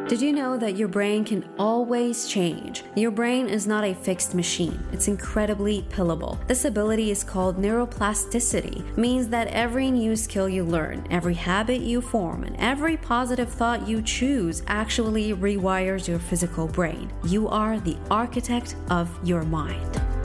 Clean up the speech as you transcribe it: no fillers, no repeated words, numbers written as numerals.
Did you know that your brain can always change? Your brain is not a fixed machine. It's incredibly pillable. This ability is called neuroplasticity. It means that every new skill you learn, every habit you form, and every positive thought you choose actually rewires your physical brain. You are the architect of your mind.